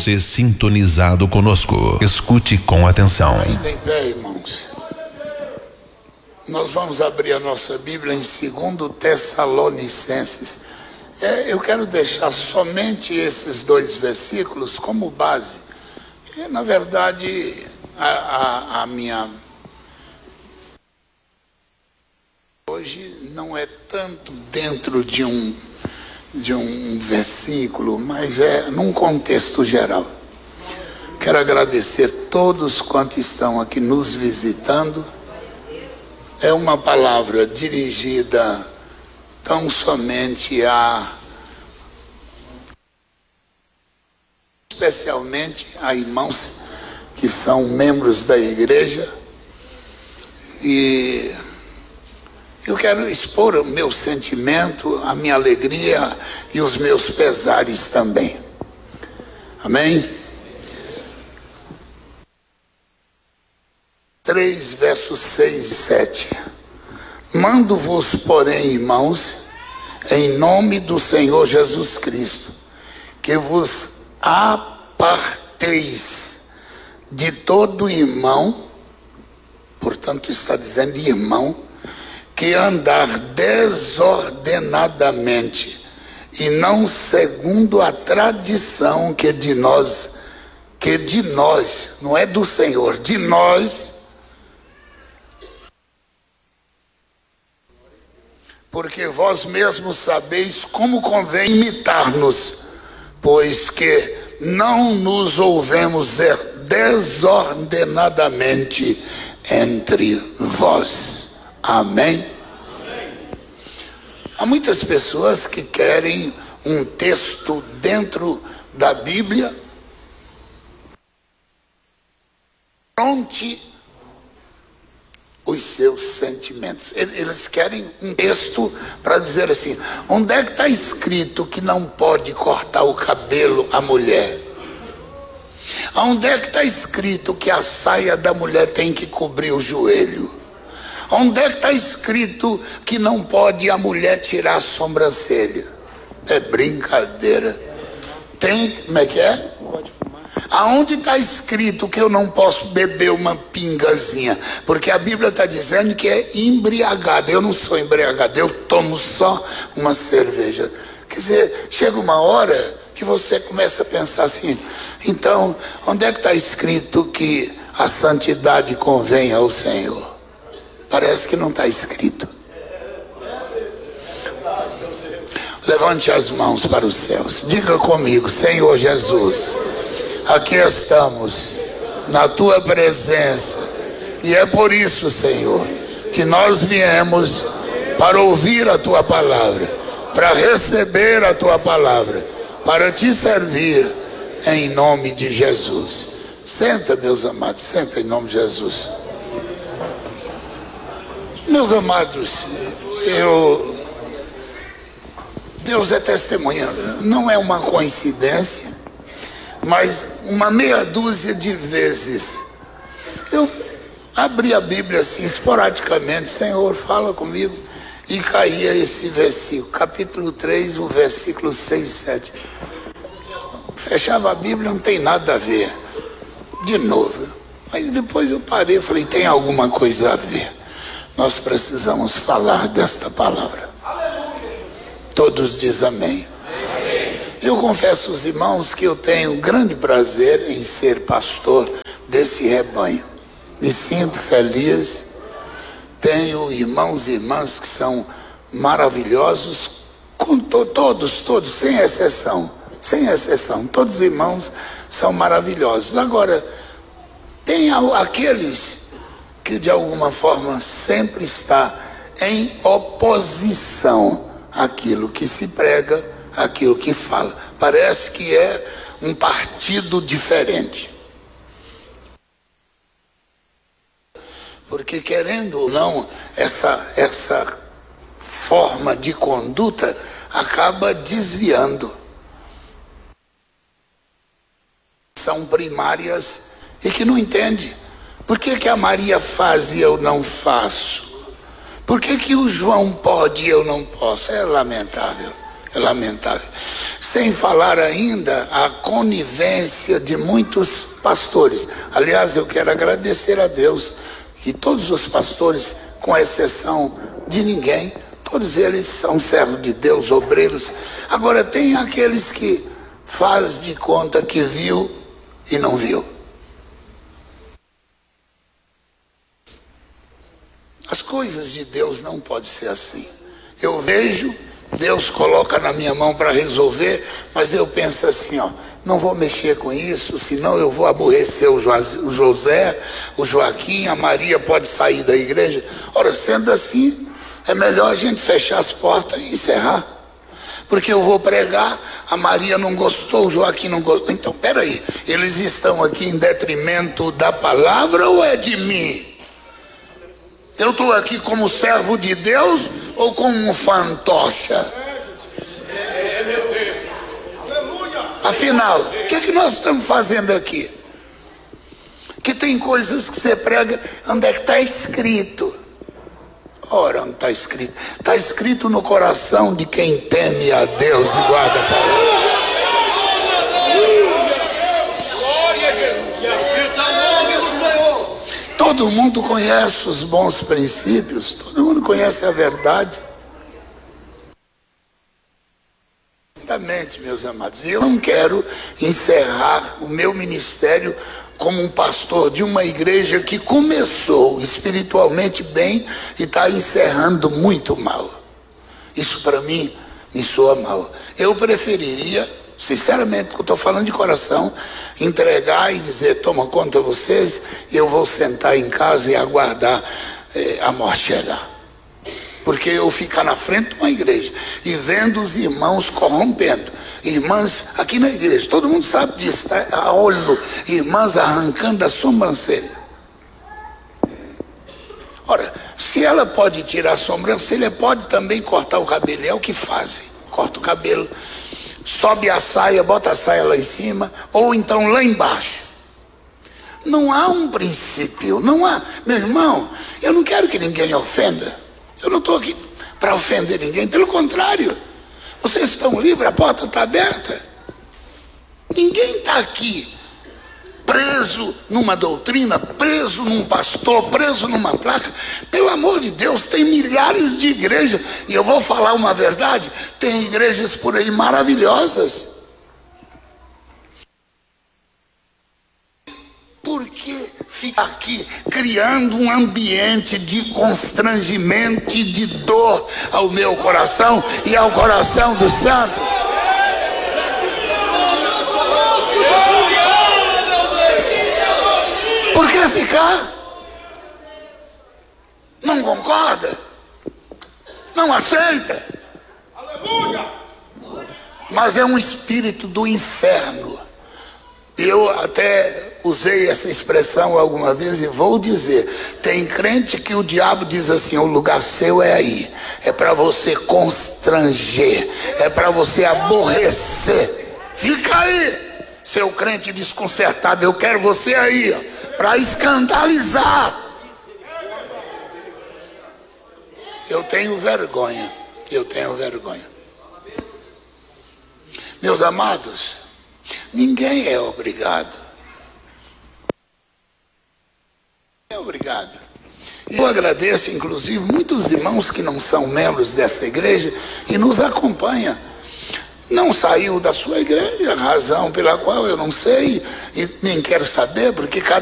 você sintonizado conosco. Escute com atenção. Ainda em pé, irmãos. Nós vamos abrir a nossa Bíblia em 2 Tessalonicenses. Eu quero deixar somente esses 2 versículos como base. Na verdade, a minha hoje não é tanto dentro de um versículo, mas é num contexto geral. Quero agradecer todos quantos estão aqui nos visitando. É uma palavra dirigida tão somente especialmente a irmãos que são membros da igreja, e eu quero expor o meu sentimento, a minha alegria e os meus pesares também. Amém? 3 versos 6 e 7. Mando-vos, porém, irmãos, em nome do Senhor Jesus Cristo, que vos aparteis de todo irmão, portanto está dizendo irmão, que andar desordenadamente e não segundo a tradição que de nós, não é do Senhor, de nós, porque vós mesmos sabeis como convém imitar-nos, pois que não nos ouvemos desordenadamente entre vós. Amém? Há muitas pessoas que querem um texto dentro da Bíblia pronte os seus sentimentos. Eles querem um texto para dizer assim: onde é que está escrito que não pode cortar o cabelo a mulher? Onde é que está escrito que a saia da mulher tem que cobrir o joelho? Onde é que está escrito que não pode a mulher tirar a sobrancelha? É brincadeira. Tem, como é que é? Pode fumar. Aonde está escrito que eu não posso beber uma pingazinha? Porque a Bíblia está dizendo que é embriagado. Eu não sou embriagado, eu tomo só uma cerveja. Quer dizer, chega uma hora que você começa a pensar assim: então, onde é que está escrito que a santidade convém ao Senhor? Parece que não está escrito. Levante as mãos para os céus. Diga comigo: Senhor Jesus, aqui estamos na tua presença, e é por isso, Senhor, que nós viemos para ouvir a tua palavra, para receber a tua palavra, para te servir em nome de Jesus. Senta, meus amados, senta em nome de Jesus. Meus amados, Deus é testemunha. Não é uma coincidência, mas uma meia dúzia de vezes eu abri a Bíblia assim, esporadicamente: Senhor, fala comigo, e caía esse versículo, capítulo 3, o versículo 6 e 7. Eu fechava a Bíblia, não tem nada a ver. De novo. Mas depois eu parei e falei: tem alguma coisa a ver. Nós precisamos falar desta palavra. Todos dizem amém. Eu confesso aos irmãos que eu tenho grande prazer em ser pastor desse rebanho. Me sinto feliz. Tenho irmãos e irmãs que são maravilhosos, com todos, sem exceção. Todos os irmãos são maravilhosos. Agora, tem aqueles que de alguma forma sempre está em oposição àquilo que se prega, àquilo que fala. Parece que é um partido diferente. Porque, querendo ou não, essa forma de conduta acaba desviando. São primárias e que não entende. Por que a Maria faz e eu não faço? Por que o João pode e eu não posso? É lamentável. É lamentável. Sem falar ainda a conivência de muitos pastores. Aliás, eu quero agradecer a Deus que todos os pastores, com exceção de ninguém, todos eles são servos de Deus, obreiros. Agora tem aqueles que faz de conta que viu e não viu. As coisas de Deus não podem ser assim. Eu vejo, Deus coloca na minha mão para resolver, mas eu penso assim, não vou mexer com isso, senão eu vou aborrecer o José, o Joaquim, a Maria pode sair da igreja. Ora, sendo assim, é melhor a gente fechar as portas e encerrar. Porque eu vou pregar, a Maria não gostou, o Joaquim não gostou. Então, peraí, eles estão aqui em detrimento da palavra ou é de mim? Eu estou aqui como servo de Deus ou como um fantoche? Afinal, o que é que nós estamos fazendo aqui? Que tem coisas que você prega, onde é que está escrito? Ora, não está escrito. Está escrito no coração de quem teme a Deus e guarda a palavra. Todo mundo conhece os bons princípios, todo mundo conhece a verdade. Exatamente, meus amados. Eu não quero encerrar o meu ministério como um pastor de uma igreja que começou espiritualmente bem e está encerrando muito mal. Isso para mim me soa mal. Eu preferiria, sinceramente, eu estou falando de coração, entregar e dizer, toma conta vocês, eu vou sentar em casa e aguardar a morte chegar. Porque eu ficar na frente de uma igreja e vendo os irmãos corrompendo, irmãs aqui na igreja, todo mundo sabe disso, tá? A olho, irmãs arrancando a sobrancelha. Ora, se ela pode tirar a sobrancelha, pode também cortar o cabelo, é o que fazem, corta o cabelo, sobe a saia, bota a saia lá em cima, ou então lá embaixo. Não há um princípio, não há. Meu irmão, eu não quero que ninguém ofenda. Eu não estou aqui para ofender ninguém, pelo contrário. Vocês estão livres, a porta está aberta. Ninguém está aqui preso numa doutrina, preso num pastor, preso numa placa. Pelo amor de Deus, tem milhares de igrejas. E eu vou falar uma verdade, tem igrejas por aí maravilhosas. Por que ficar aqui criando um ambiente de constrangimento e de dor ao meu coração e ao coração dos santos? Por que ficar? Não concorda? Não aceita? Mas é um espírito do inferno. Eu até usei essa expressão alguma vez e vou dizer, tem crente que o diabo diz assim, o lugar seu é aí, é para você constranger, é para você aborrecer, fica aí, seu crente desconcertado, eu quero você aí, para escandalizar. Eu tenho vergonha, meus amados, ninguém é obrigado. Eu agradeço, inclusive, muitos irmãos que não são membros dessa igreja e nos acompanham. Não saiu da sua igreja, razão pela qual eu não sei e nem quero saber, porque cada